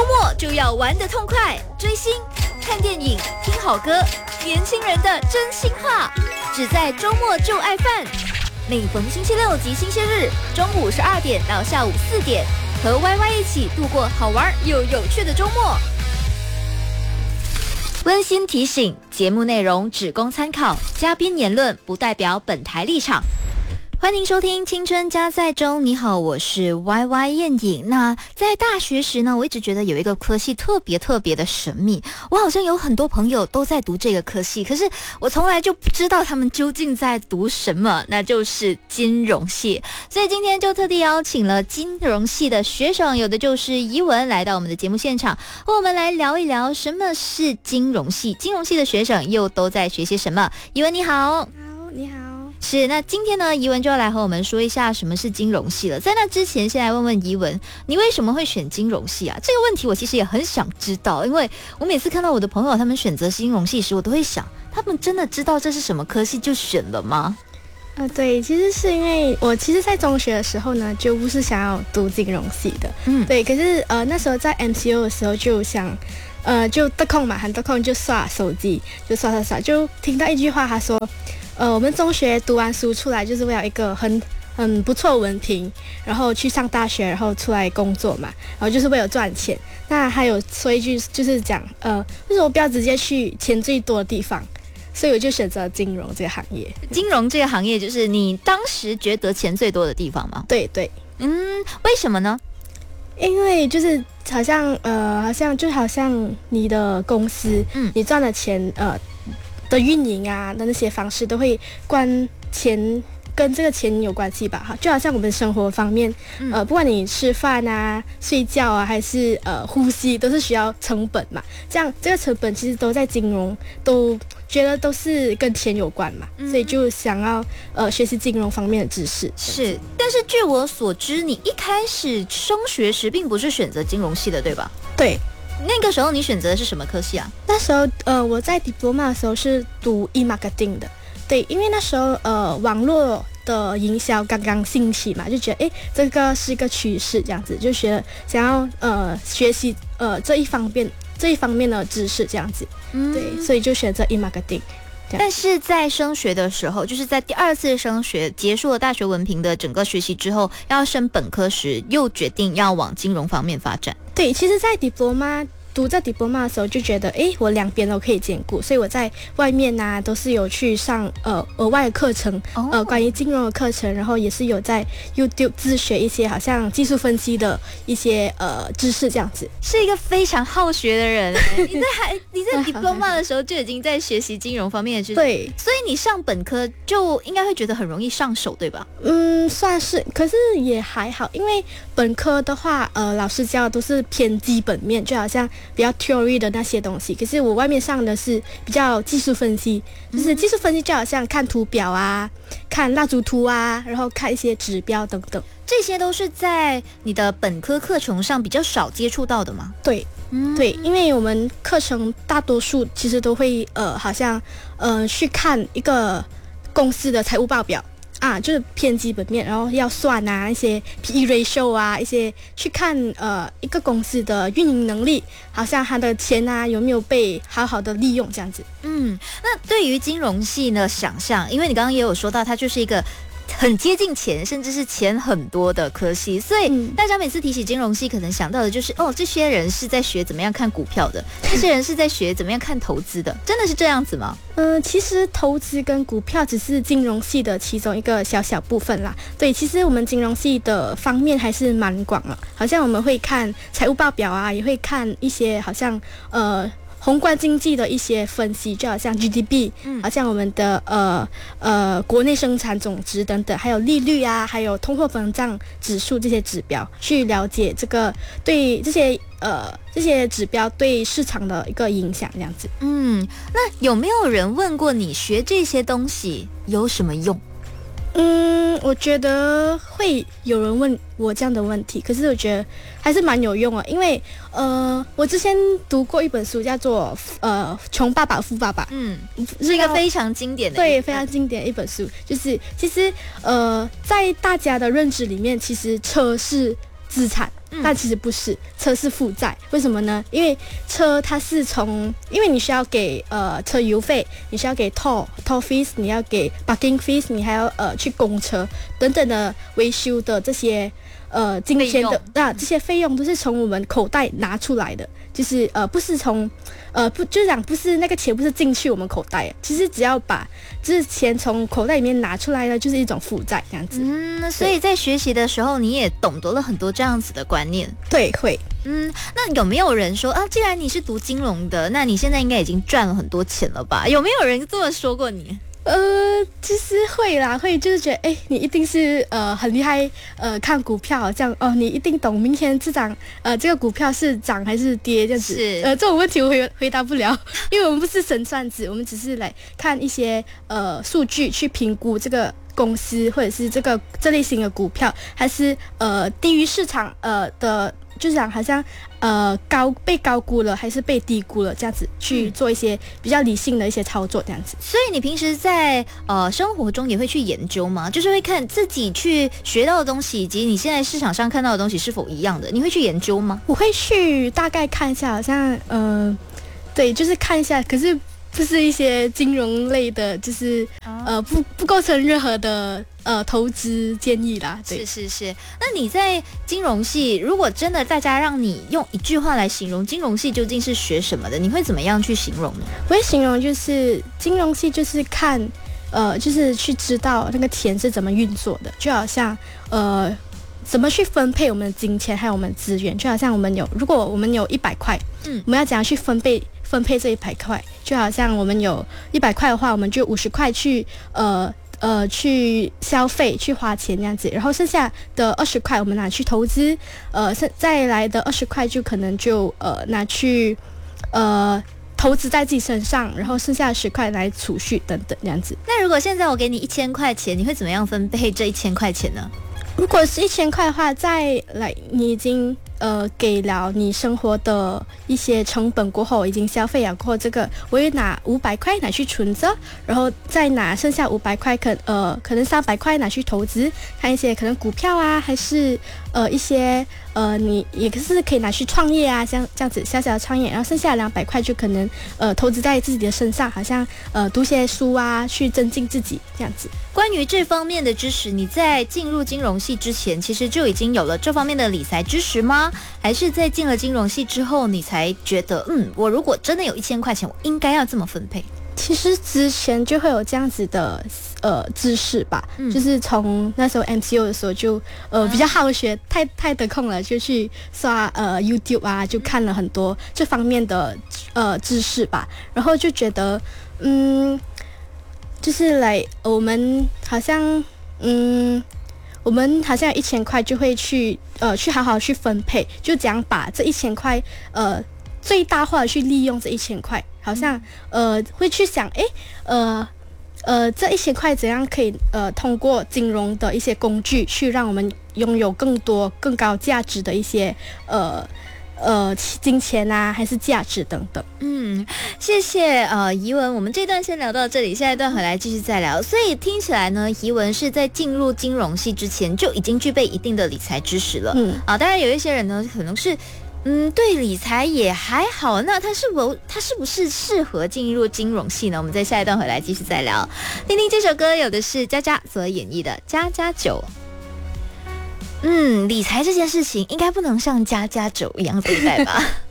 末就要玩得痛快，追星、看电影、听好歌，年轻人的真心话，只在周末就爱饭。每逢星期六及星期日，中午12点到下午4点，和 YY 一起度过好玩又有趣的周末。温馨提醒：节目内容只供参考，嘉宾言论不代表本台立场。欢迎收听青春加在中，你好，我是 YY 燕颖。那在大学时呢，我一直觉得有一个科系特别的神秘，我好像有很多朋友都在读这个科系，可是我从来就不知道他们究竟在读什么，那就是金融系。所以今天就特地邀请了金融系的学生，有的就是怡文，来到我们的节目现场，和我们来聊一聊什么是金融系，金融系的学生又都在学些什么。怡文你好。 好，你好。 是，那今天呢，怡文就要来和我们说一下什么是金融系了。在那之前，先来问问怡文，你为什么会选金融系啊？这个问题我其实也很想知道，因为我每次看到我的朋友他们选择金融系时，我都会想，他们真的知道这是什么科系就选了吗？ 对，其实是因为我其实在中学的时候呢，就不是想要读金融系的，对，可是那时候在 MCO 的时候就想，就得空嘛，很得空就刷手机，就刷，就听到一句话，他说，我们中学读完书出来就是为了一个很不错的文凭，然后去上大学，然后出来工作嘛，然后就是为了赚钱。那还有说一句就是讲，为什么不要直接去钱最多的地方？所以我就选择金融这个行业。 金融这个行业就是你当时觉得钱最多的地方吗？ 对。 为什么呢？ 因为就是好像你的公司，你赚的钱的运营啊的那些方式都会跟这个钱有关系吧，就好像我们生活方面，不管你吃饭啊、睡觉啊，还是呼吸，都是需要成本嘛。这样这个成本其实都在金融，都觉得都是跟钱有关嘛，所以就想要学习金融方面的知识。 是，但是据我所知，你一开始升学时并不是选择金融系的，对吧？ 对。 那个时候你选择的是什么科系啊？ 那时候我在 diploma 的时候是读 e-marketing 的。对，因为那时候网络的营销刚刚兴起嘛，就觉得这个是一个趋势，这样子就想要学习这一方面的知识，这样子。对，所以就选择 e-marketing。 但是在升学的时候，就是在第二次升学结束了大学文凭的整个学习之后，要升本科时，又决定要往金融方面发展。 对，其实在读这 diploma 的时候就觉得我两边都可以兼顾，所以我在外面啊都是有去上额外的课程，关于金融的课程，然后也是有在 YouTube 自学一些好像技术分析的一些知识，这样子。 是一个非常好学的人。你在 diploma 的时候就已经在学习金融方面的知识， 对， 所以你上本科就应该会觉得很容易上手，对吧？ 算是，可是也还好，因为本科的话老师教的都是偏基本面，就好像比较 theory 的那些东西，可是我外面上的是比较技术分析，就是技术分析就好像看图表啊、看蜡烛图啊，然后看一些指标等等， 这些都是在你的本科课程上比较少接触到的吗？ 对，对，因为我们课程大多数其实都会好像去看一个公司的财务报表啊，就是偏基本面，然后要算啊一些 PE ratio 啊，一些去看一个公司的运营能力，好像它的钱啊有没有被好好的利用这样子。 那对于金融系的想象，因为你刚刚也有说到，它就是一个很接近钱，甚至是钱很多的科系，所以大家每次提起金融系，可能想到的就是这些人是在学怎么样看股票的，这些人是在学怎么样看投资的，真的是这样子吗？ 其实投资跟股票只是金融系的其中一个小部分啦。对，其实我们金融系的方面还是蛮广了，好像我们会看财务报表啊，也会看一些好像宏观经济的一些分析，就好像 GDP，好像我们的国内生产总值等等，还有利率啊，还有通货膨胀指数这些指标，去了解这个对这些指标对市场的一个影响，这样子。 那有没有人问过你学这些东西有什么用？ 我觉得会有人问我这样的问题，可是我觉得还是蛮有用的，因为我之前读过一本书叫做穷爸爸富爸爸， 是一个非常经典的， 对，非常经典的一本书。就是其实在大家的认知里面，其实车是资产， 但其实不是，车是负债。为什么呢？因为车它是因为你需要给车油费，你需要给 toll fees， 你要给 parking fees， 你还要去公车等等的维修的这些金钱的这些费用都是从我们口袋拿出来的，就是不是从就是讲不是那个钱不是进去我们口袋，其实只要把这钱从口袋里面拿出来呢，就是一种负债这样子。 所以在学习的时候你也懂得了很多这样子的观念。 对，会。 那有没有人说啊，既然你是读金融的，那你现在应该已经赚了很多钱了吧？有没有人这么说过你？ 其实会啦，会就是觉得，你一定是很厉害，看股票这样哦，你一定懂明天这个股票是涨还是跌这样子。 是这种问题我回答不了，因为我们不是神算子，我们只是来看一些数据去评估这个公司或者是这类型的股票，还是低于市场的。就是讲好像被高估了还是被低估了这样子去做一些比较理性的一些操作这样子。 所以你平时在生活中也会去研究吗？就是会看自己去学到的东西以及你现在市场上看到的东西是否一样的，你会去研究吗？ 我会去大概看一下，好像对，就是看一下，可是不是一些金融类的，就是不构成任何的投资建议啦。对， 是。那你在金融系，如果真的大家让你用一句话来形容金融系究竟是学什么的，你会怎么样去形容呢？ 我会形容就是金融系就是看就是去知道那个钱是怎么运作的，就好像怎么去分配我们的金钱还有我们的资源，就好像如果我们有100块，我们要怎样去分配这100块，就好像我们有100块的话，我们就50块去去消费去花钱这样子，然后剩下的20块我们拿去投资，再来的20块就可能就拿去投资在自己身上，然后剩下的10块来储蓄等等这样子。 那如果现在我给你1000块钱，你会怎么样分配这1000块钱呢？ 如果是1000块的话，你已经给了你生活的一些成本过后，已经消费了过后，这个我会拿500块拿去存着，然后再拿剩下500块可能300块拿去投资，看一些可能股票啊，还是一些你也是可以拿去创业啊，这样子小小的创业，然后剩下200块就可能投资在自己的身上，好像读些书啊，去增进自己这样子。 关于这方面的知识，你在进入金融系之前，其实就已经有了这方面的理财知识吗？还是在进了金融系之后，你才觉得，我如果真的有1000块钱，我应该要这么分配？ 其实之前就会有这样子的知识吧，就是从那时候 MCO 的时候就比较好学，太得空了，就去刷YouTube 啊，就看了很多这方面的知识吧，然后就觉得就是我们好像有1000块就会去好好去分配，就怎样把这1000块最大化的去利用这1000块，好像会去想这1000块怎样可以通过金融的一些工具去让我们拥有更多更高价值的一些金钱啊，还是价值等等。 谢谢怡文，我们这段先聊到这里，下一段回来继续再聊。所以听起来呢，怡文是在进入金融系之前就已经具备一定的理财知识了。当然有一些人呢，可能是对理财也还好，那他是不是适合进入金融系呢？我们在下一段回来继续再聊。听听这首歌，有的是佳佳所演绎的《家家酒》。理财这件事情应该不能像家家酒一样对待吧？